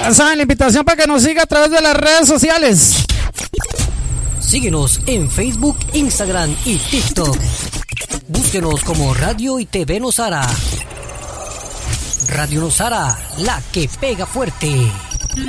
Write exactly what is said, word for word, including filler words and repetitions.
Saben, la invitación para que nos siga a través de las redes sociales. Síguenos en Facebook, Instagram y TikTok. Búsquenos como Radio y T V Nosara. Radio Nosara, la que pega fuerte.